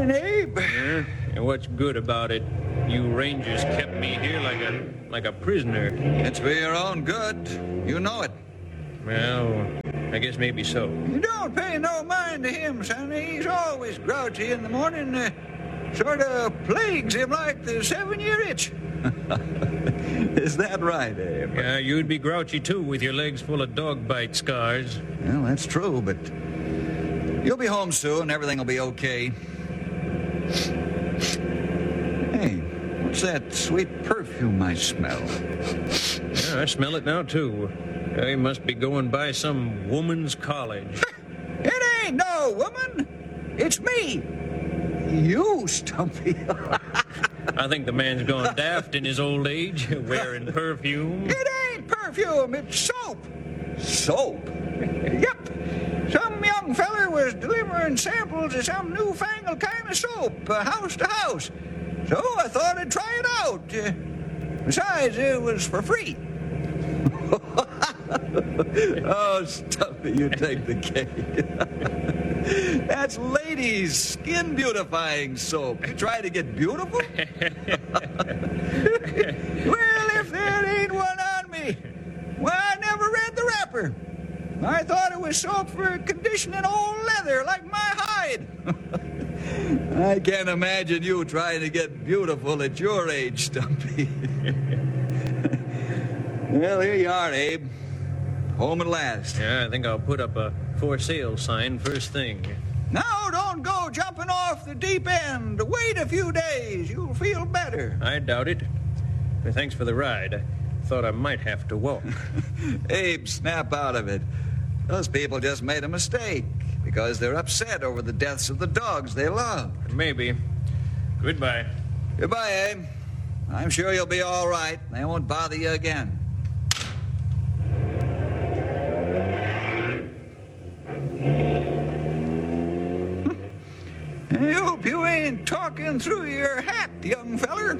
Morning, Abe. Yeah? And what's good about it? You Rangers kept me here like a prisoner. It's for your own good. You know it. Well, I guess maybe so. You don't pay no mind to him, Sonny. He's always grouchy in the morning. Sort of plagues him like the 7-year itch. Is that right, Abe? Yeah, you'd be grouchy too with your legs full of dog bite scars. Well, that's true, but you'll be home soon. Everything will be okay. Hey, what's that sweet perfume I smell? Yeah, I smell it now too. I must be going by some woman's college. It ain't no woman. It's me. You, Stumpy. I think the man's gone daft in his old age, wearing perfume. It ain't perfume, it's soap. Soap? Yep. Some young feller was delivering samples of some newfangled kind of soap, house to house. So I thought I'd try it out. Besides, it was for free. Oh, Stumpy, you take the cake. That's ladies' skin beautifying soap. You try to get beautiful? Well, if there ain't one on me. Well, I never read the wrapper. I thought it was soap for conditioning old leather like my hide. I can't imagine you trying to get beautiful at your age, Stumpy. Well, here you are, Abe. Home at last. Yeah, I think I'll put up a for sale sign first thing. Now, don't go jumping off the deep end. Wait a few days. You'll feel better. I doubt it. Thanks for the ride. I thought I might have to walk. Abe, snap out of it. Those people just made a mistake because they're upset over the deaths of the dogs they love. Maybe. Goodbye. Goodbye, Abe. I'm sure you'll be all right. They won't bother you again. I hope you ain't talking through your hat, young feller.